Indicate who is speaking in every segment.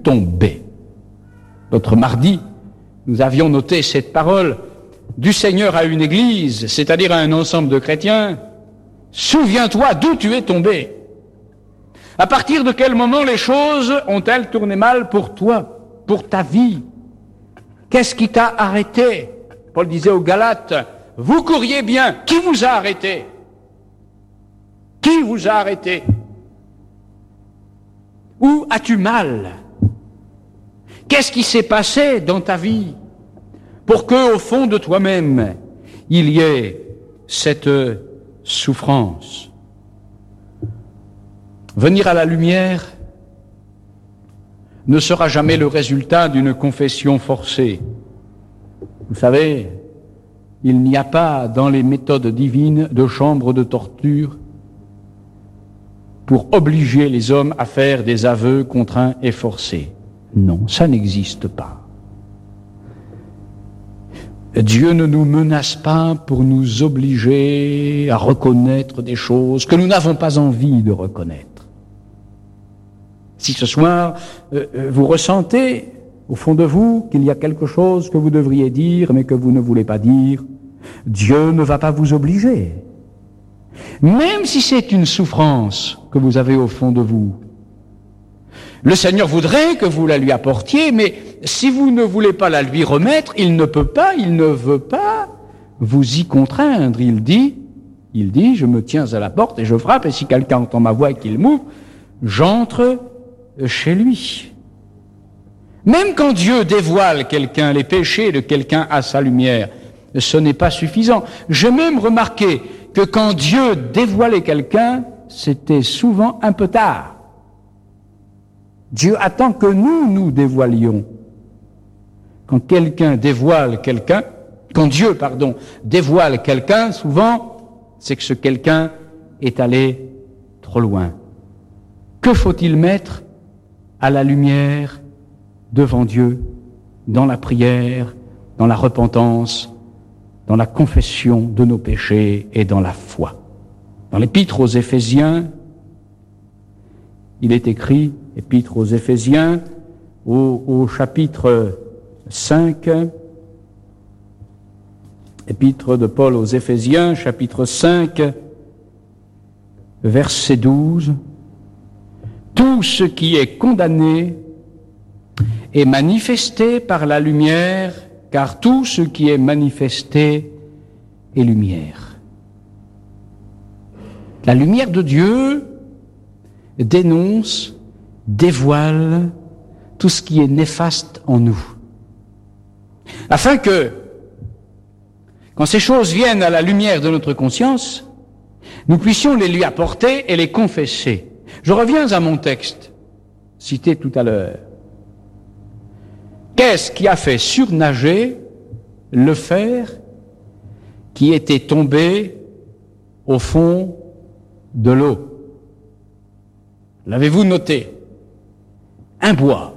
Speaker 1: tombé. L'autre mardi, nous avions noté cette parole du Seigneur à une église, c'est-à-dire à un ensemble de chrétiens. Souviens-toi d'où tu es tombé. À partir de quel moment les choses ont-elles tourné mal pour toi, pour ta vie? Qu'est-ce qui t'a arrêté? Paul disait aux Galates, vous couriez bien, qui vous a arrêté? Qui vous a arrêté? Où as-tu mal? Qu'est-ce qui s'est passé dans ta vie pour que, au fond de toi-même, il y ait cette souffrance? Venir à la lumière ne sera jamais le résultat d'une confession forcée. Vous savez, il n'y a pas dans les méthodes divines de chambre de torture pour obliger les hommes à faire des aveux contraints et forcés. Non, ça n'existe pas. Dieu ne nous menace pas pour nous obliger à reconnaître des choses que nous n'avons pas envie de reconnaître. Si ce soir, vous ressentez au fond de vous qu'il y a quelque chose que vous devriez dire mais que vous ne voulez pas dire, Dieu ne va pas vous obliger. Même si c'est une souffrance que vous avez au fond de vous, le Seigneur voudrait que vous la lui apportiez, mais si vous ne voulez pas la lui remettre, il ne peut pas, il ne veut pas vous y contraindre. Il dit, je me tiens à la porte et je frappe, et si quelqu'un entend ma voix et qu'il m'ouvre, j'entre chez lui. Même quand Dieu dévoile quelqu'un, les péchés de quelqu'un à sa lumière, ce n'est pas suffisant. J'ai même remarqué que quand Dieu dévoilait quelqu'un, c'était souvent un peu tard. Dieu attend que nous dévoilions. Quand quelqu'un dévoile quelqu'un, quand Dieu, dévoile quelqu'un, souvent, c'est que ce quelqu'un est allé trop loin. Que faut-il mettre à la lumière devant Dieu, dans la prière, dans la repentance, dans la confession de nos péchés et dans la foi? Dans l'Épître aux Éphésiens, il est écrit, Épître aux Éphésiens, au chapitre 5, Épître de Paul aux Éphésiens, chapitre 5, verset 12, « Tout ce qui est condamné est manifesté par la lumière, car tout ce qui est manifesté est lumière. » La lumière de Dieu dénonce, dévoile tout ce qui est néfaste en nous. Afin que, quand ces choses viennent à la lumière de notre conscience, nous puissions les lui apporter et les confesser. Je reviens à mon texte, cité tout à l'heure. Qu'est-ce qui a fait surnager le fer qui était tombé au fond de l'eau? L'avez-vous noté? Un bois.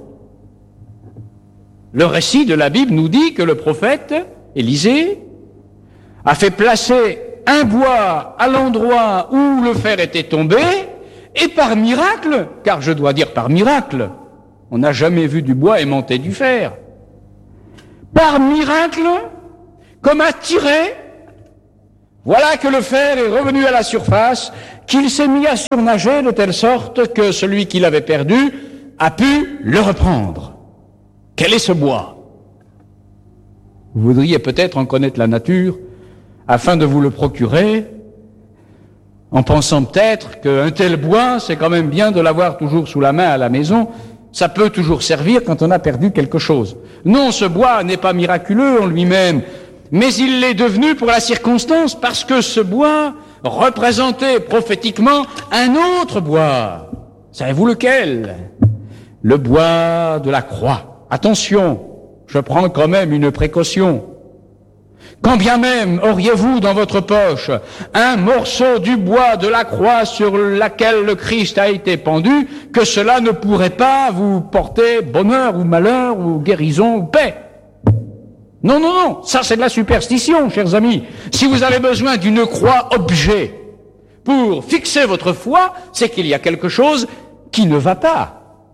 Speaker 1: Le récit de la Bible nous dit que le prophète Élisée a fait placer un bois à l'endroit où le fer était tombé, et par miracle, car je dois dire par miracle, on n'a jamais vu du bois aimanter du fer. Par miracle, comme attiré, voilà que le fer est revenu à la surface, qu'il s'est mis à surnager de telle sorte que celui qui l'avait perdu a pu le reprendre. Quel est ce bois? Vous voudriez peut-être en connaître la nature afin de vous le procurer, en pensant peut-être qu'un tel bois, c'est quand même bien de l'avoir toujours sous la main à la maison, ça peut toujours servir quand on a perdu quelque chose. Non, ce bois n'est pas miraculeux en lui-même, mais il l'est devenu pour la circonstance, parce que ce bois représentait prophétiquement un autre bois. Savez-vous lequel? Le bois de la croix. Attention, je prends quand même une précaution. Quand bien même auriez-vous dans votre poche un morceau du bois de la croix sur laquelle le Christ a été pendu, que cela ne pourrait pas vous porter bonheur ou malheur ou guérison ou paix. Non, non, non, ça c'est de la superstition, chers amis. Si vous avez besoin d'une croix objet pour fixer votre foi, c'est qu'il y a quelque chose qui ne va pas.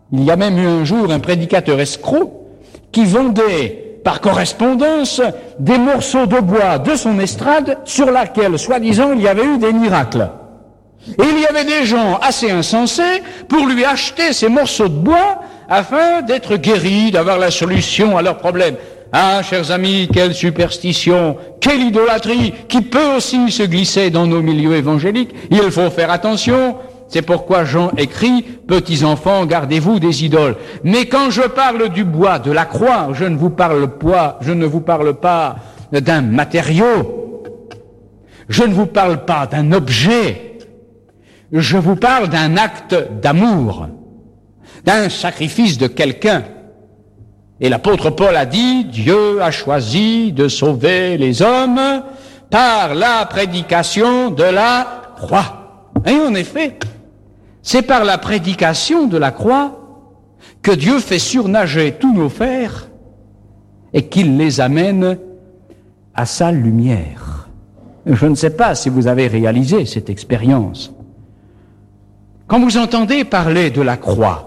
Speaker 1: Il y a même eu un jour un prédicateur escroc qui vendait par correspondance des morceaux de bois de son estrade sur laquelle, soi-disant, il y avait eu des miracles. Et il y avait des gens assez insensés pour lui acheter ces morceaux de bois afin d'être guéris, d'avoir la solution à leurs problèmes. Ah, chers amis, quelle superstition, quelle idolâtrie qui peut aussi se glisser dans nos milieux évangéliques. Il faut faire attention. C'est pourquoi Jean écrit, petits enfants, gardez-vous des idoles. Mais quand je parle du bois, de la croix, je ne vous parle pas d'un matériau. Je ne vous parle pas d'un objet. Je vous parle d'un acte d'amour, d'un sacrifice de quelqu'un. Et l'apôtre Paul a dit, Dieu a choisi de sauver les hommes par la prédication de la croix. Et en effet, c'est par la prédication de la croix que Dieu fait surnager tous nos fers et qu'il les amène à sa lumière. Je ne sais pas si vous avez réalisé cette expérience. Quand vous entendez parler de la croix,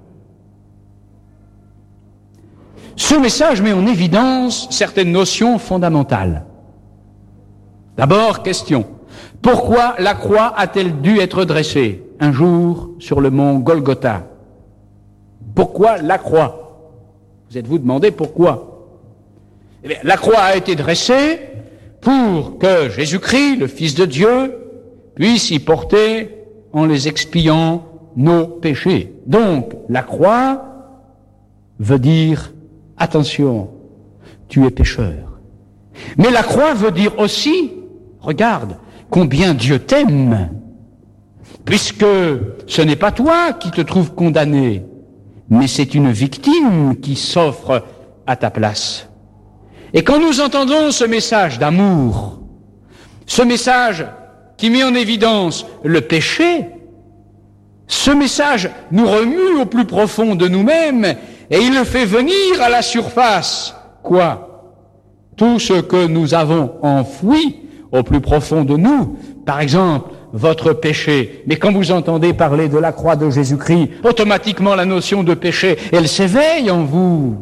Speaker 1: ce message met en évidence certaines notions fondamentales. D'abord, question. Pourquoi la croix a-t-elle dû être dressée un jour sur le mont Golgotha? Pourquoi la croix? Vous êtes-vous demandé pourquoi? Eh bien, la croix a été dressée pour que Jésus-Christ, le Fils de Dieu, puisse y porter en les expiant nos péchés. Donc, la croix veut dire attention, tu es pécheur. Mais la croix veut dire aussi, regarde, combien Dieu t'aime, puisque ce n'est pas toi qui te trouves condamné, mais c'est une victime qui s'offre à ta place. Et quand nous entendons ce message d'amour, ce message qui met en évidence le péché, ce message nous remue au plus profond de nous-mêmes et il le fait venir à la surface. Quoi? Tout ce que nous avons enfoui au plus profond de nous, par exemple, votre péché. Mais quand vous entendez parler de la croix de Jésus-Christ, automatiquement la notion de péché, elle s'éveille en vous.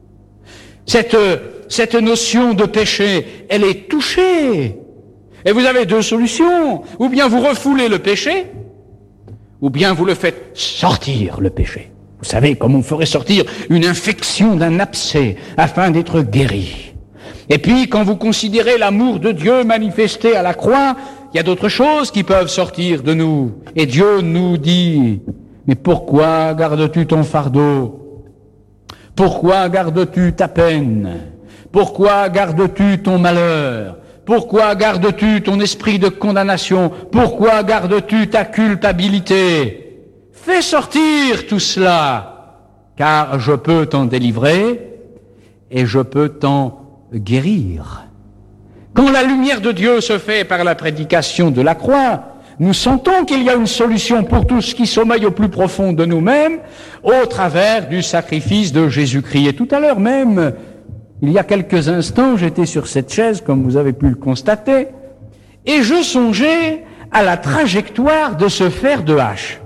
Speaker 1: Cette notion de péché, elle est touchée. Et vous avez deux solutions. Ou bien vous refoulez le péché, ou bien vous le faites sortir, le péché. Vous savez, comme on ferait sortir une infection d'un abcès afin d'être guéri. Et puis, quand vous considérez l'amour de Dieu manifesté à la croix, il y a d'autres choses qui peuvent sortir de nous. Et Dieu nous dit, mais pourquoi gardes-tu ton fardeau? Pourquoi gardes-tu ta peine? Pourquoi gardes-tu ton malheur? Pourquoi gardes-tu ton esprit de condamnation? Pourquoi gardes-tu ta culpabilité? Fais sortir tout cela, car je peux t'en délivrer et je peux t'en guérir. Quand la lumière de Dieu se fait par la prédication de la croix, nous sentons qu'il y a une solution pour tout ce qui sommeille au plus profond de nous-mêmes au travers du sacrifice de Jésus-Christ. Et tout à l'heure même, il y a quelques instants, j'étais sur cette chaise, comme vous avez pu le constater, et je songeais à la trajectoire de ce fer de hache.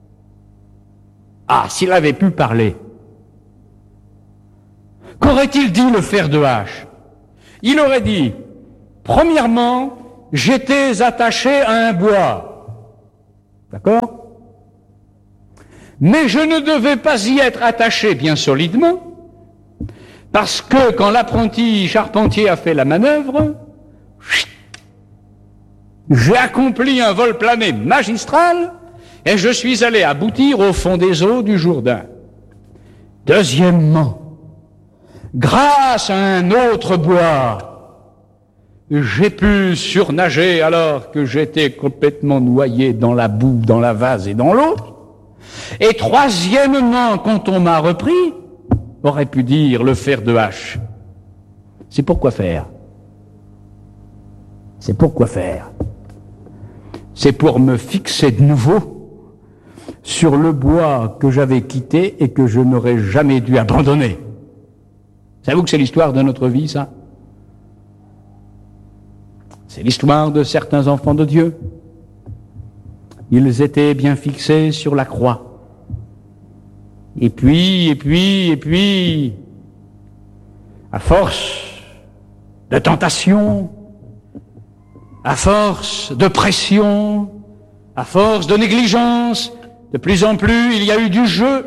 Speaker 1: Ah, s'il avait pu parler. Qu'aurait-il dit le fer de hache? Il aurait dit, premièrement, j'étais attaché à un bois. D'accord? Mais je ne devais pas y être attaché bien solidement, parce que quand l'apprenti charpentier a fait la manœuvre, j'ai accompli un vol plané magistral et je suis allé aboutir au fond des eaux du Jourdain. Deuxièmement, grâce à un autre bois, j'ai pu surnager alors que j'étais complètement noyé dans la boue, dans la vase et dans l'eau. Et troisièmement, quand on m'a repris, aurait pu dire le fer de hache. C'est pourquoi faire. C'est pourquoi faire. C'est pour me fixer de nouveau sur le bois que j'avais quitté et que je n'aurais jamais dû abandonner. Savez-vous que c'est l'histoire de notre vie, ça? C'est l'histoire de certains enfants de Dieu. Ils étaient bien fixés sur la croix. Et puis, à force de tentation, à force de pression, à force de négligence, de plus en plus, il y a eu du jeu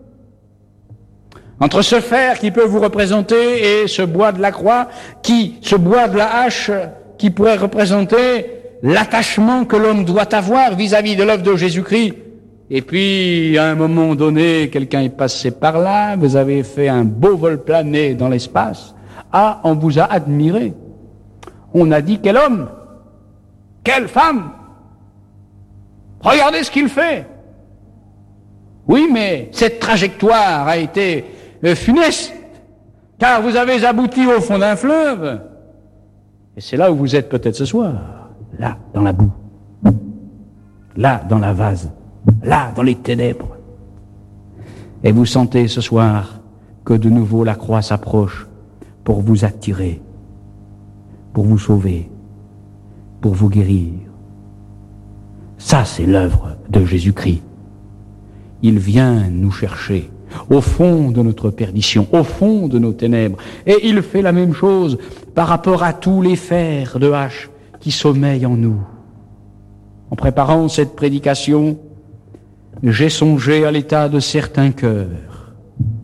Speaker 1: entre ce fer qui peut vous représenter et ce bois de la croix, ce bois de la hache qui pourrait représenter l'attachement que l'homme doit avoir vis-à-vis de l'œuvre de Jésus-Christ. Et puis, à un moment donné, quelqu'un est passé par là, vous avez fait un beau vol plané dans l'espace. Ah, on vous a admiré. On a dit, quel homme, quelle femme, regardez ce qu'il fait. Oui, mais cette trajectoire a été funeste, car vous avez abouti au fond d'un fleuve. Et c'est là où vous êtes peut-être ce soir, là, dans la boue, là, dans la vase, là, dans les ténèbres. Et vous sentez ce soir que de nouveau la croix s'approche pour vous attirer, pour vous sauver, pour vous guérir. Ça, c'est l'œuvre de Jésus-Christ. Il vient nous chercher au fond de notre perdition, au fond de nos ténèbres. Et il fait la même chose par rapport à tous les fers de hache qui sommeillent en nous. En préparant cette prédication, j'ai songé à l'état de certains cœurs.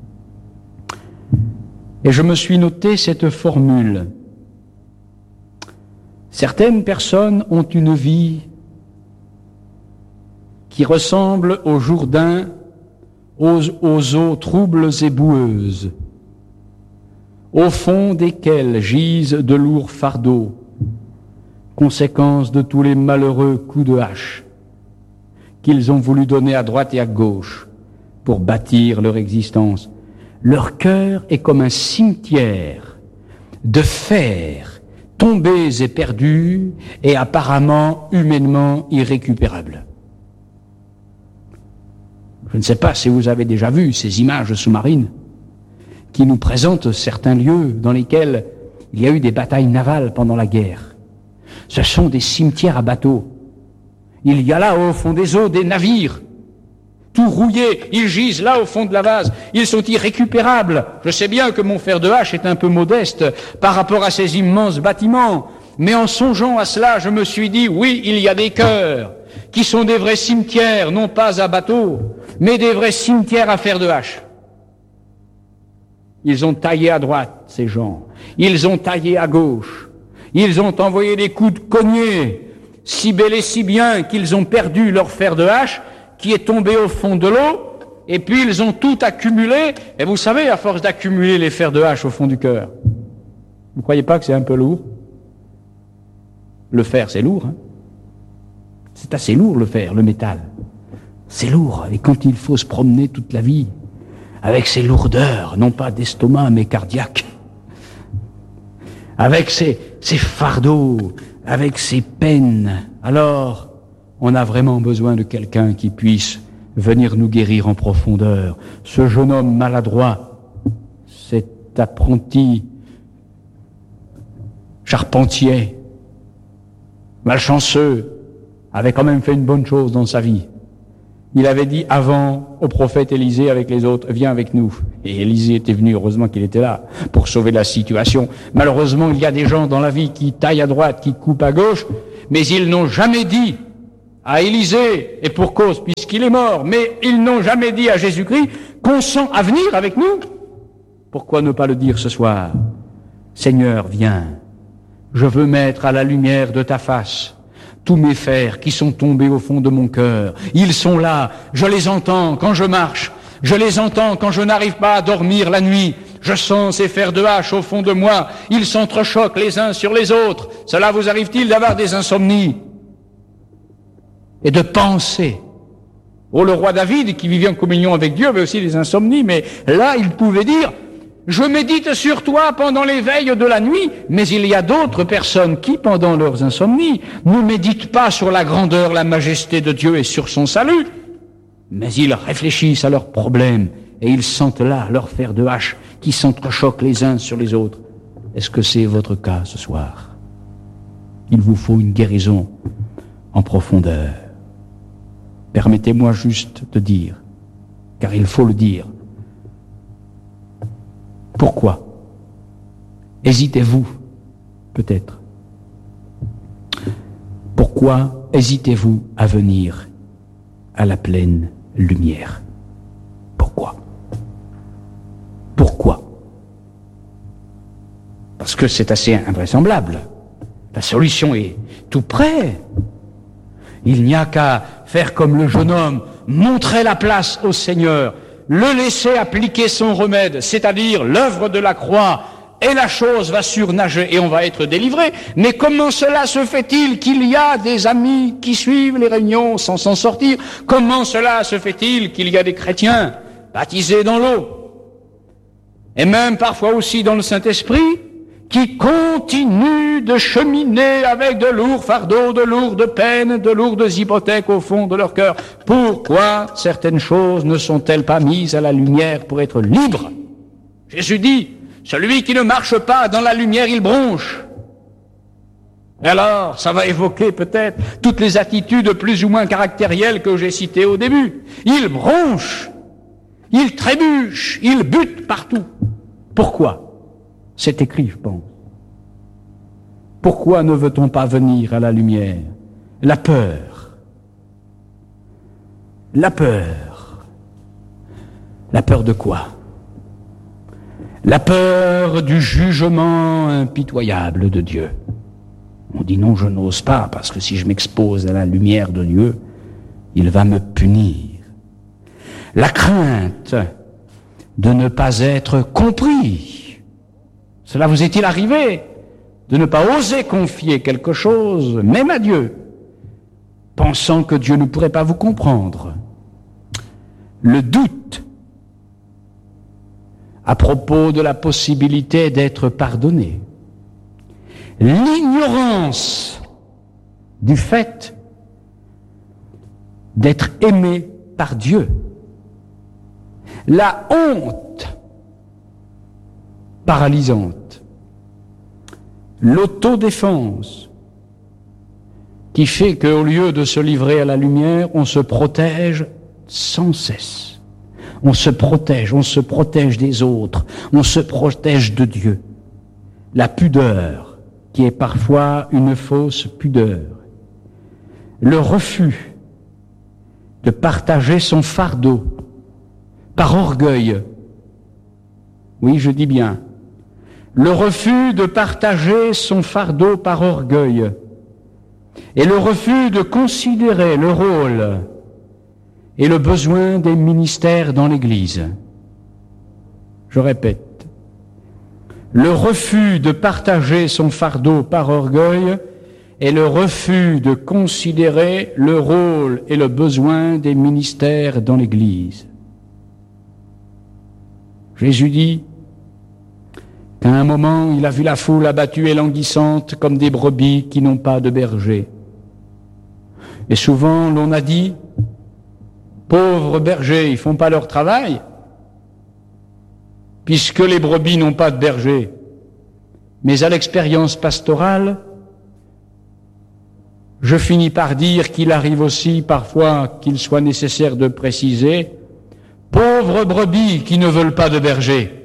Speaker 1: Et je me suis noté cette formule. Certaines personnes ont une vie qui ressemble au Jourdain, aux eaux troubles et boueuses, au fond desquelles gisent de lourds fardeaux, conséquence de tous les malheureux coups de hache qu'ils ont voulu donner à droite et à gauche pour bâtir leur existence. Leur cœur est comme un cimetière de fer, tombés et perdus, et apparemment humainement irrécupérables. Je ne sais pas si vous avez déjà vu ces images sous-marines qui nous présentent certains lieux dans lesquels il y a eu des batailles navales pendant la guerre. Ce sont des cimetières à bateaux. Il y a là au fond des eaux des navires, tout rouillés, ils gisent là au fond de la vase, ils sont irrécupérables. Je sais bien que mon fer de hache est un peu modeste par rapport à ces immenses bâtiments, mais en songeant à cela, je me suis dit, oui, il y a des cœurs qui sont des vrais cimetières, non pas à bateau, mais des vrais cimetières à fer de hache. Ils ont taillé à droite, ces gens. Ils ont taillé à gauche. Ils ont envoyé des coups de cognée, si bel et si bien qu'ils ont perdu leur fer de hache, qui est tombé au fond de l'eau, et puis ils ont tout accumulé. Et vous savez, à force d'accumuler les fers de hache au fond du cœur, vous croyez pas que c'est un peu lourd? Le fer, c'est lourd, hein? C'est assez lourd, le fer, le métal. C'est lourd, et quand il faut se promener toute la vie, avec ses lourdeurs, non pas d'estomac, mais cardiaques, avec ses fardeaux, avec ses peines, alors on a vraiment besoin de quelqu'un qui puisse venir nous guérir en profondeur. Ce jeune homme maladroit, cet apprenti charpentier, malchanceux, avait quand même fait une bonne chose dans sa vie. Il avait dit avant au prophète Élisée avec les autres, viens avec nous. Et Élisée était venu, heureusement qu'il était là, pour sauver la situation. Malheureusement, il y a des gens dans la vie qui taillent à droite, qui coupent à gauche, mais ils n'ont jamais dit à Élisée, et pour cause, puisqu'il est mort, mais ils n'ont jamais dit à Jésus-Christ, consent à venir avec nous. Pourquoi ne pas le dire ce soir? Seigneur, viens, je veux mettre à la lumière de ta face tous mes fers qui sont tombés au fond de mon cœur. Ils sont là, je les entends quand je marche, je les entends quand je n'arrive pas à dormir la nuit. Je sens ces fers de hache au fond de moi, ils s'entrechoquent les uns sur les autres. Cela vous arrive-t-il d'avoir des insomnies et de penser? Oh, le roi David, qui vivait en communion avec Dieu, avait aussi des insomnies, mais là, il pouvait dire, je médite sur toi pendant les veilles de la nuit, mais il y a d'autres personnes qui, pendant leurs insomnies, ne méditent pas sur la grandeur, la majesté de Dieu et sur son salut, mais ils réfléchissent à leurs problèmes et ils sentent là leur fer de hache qui s'entrechoquent les uns sur les autres. Est-ce que c'est votre cas ce soir? Il vous faut une guérison en profondeur. Permettez-moi juste de dire, car il faut le dire, Pourquoi? Hésitez-vous, peut-être. Pourquoi hésitez-vous à venir à la pleine lumière? Pourquoi? Pourquoi? Parce que c'est assez invraisemblable. La solution est tout près. Il n'y a qu'à faire comme le jeune homme, montrer la place au Seigneur, le laisser appliquer son remède, c'est-à-dire l'œuvre de la croix, et la chose va surnager et on va être délivré. Mais comment cela se fait-il qu'il y a des amis qui suivent les réunions sans s'en sortir? Comment cela se fait-il qu'il y a des chrétiens baptisés dans l'eau, et même parfois aussi dans le Saint-Esprit, qui continuent de cheminer avec de lourds fardeaux, de lourdes peines, de lourdes hypothèques au fond de leur cœur? Pourquoi certaines choses ne sont-elles pas mises à la lumière pour être libres? Jésus dit, celui qui ne marche pas dans la lumière, il bronche. Et alors, ça va évoquer peut-être toutes les attitudes plus ou moins caractérielles que j'ai citées au début. Il bronche, il trébuche, il bute partout. Pourquoi? C'est écrit, je pense. Pourquoi ne veut-on pas venir à la lumière? La peur. La peur. La peur de quoi? La peur du jugement impitoyable de Dieu. On dit non, je n'ose pas, parce que si je m'expose à la lumière de Dieu, il va me punir. La crainte de ne pas être compris. Cela vous est-il arrivé de ne pas oser confier quelque chose, même à Dieu, pensant que Dieu ne pourrait pas vous comprendre? Le doute à propos de la possibilité d'être pardonné. L'ignorance du fait d'être aimé par Dieu. La honte paralysante. L'autodéfense qui fait qu'au lieu de se livrer à la lumière, on se protège sans cesse. On se protège des autres, on se protège de Dieu. La pudeur, qui est parfois une fausse pudeur. Le refus de partager son fardeau par orgueil. Oui, je dis bien. Le refus de partager son fardeau par orgueil. Et le refus de considérer le rôle et le besoin des ministères dans l'Église. Je répète, le refus de partager son fardeau par orgueil et le refus de considérer le rôle et le besoin des ministères dans l'Église. Jésus dit qu'à un moment, il a vu la foule abattue et languissante comme des brebis qui n'ont pas de berger. Et souvent, l'on a dit, pauvres bergers, ils font pas leur travail, puisque les brebis n'ont pas de berger. Mais à l'expérience pastorale, je finis par dire qu'il arrive aussi parfois qu'il soit nécessaire de préciser, pauvres brebis qui ne veulent pas de berger.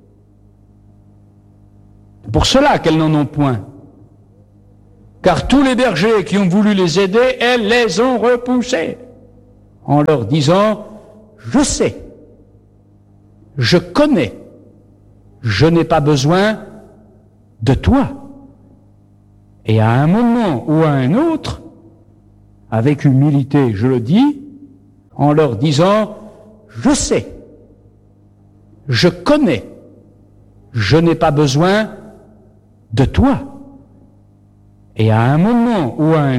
Speaker 1: C'est pour cela qu'elles n'en ont point. Car tous les bergers qui ont voulu les aider, elles les ont repoussés, en leur disant, je sais, je connais, je n'ai pas besoin de toi. Et à un moment ou à un autre, avec humilité, je le dis, en leur disant, je sais, je connais, je n'ai pas besoin de toi. Et à un moment ou à un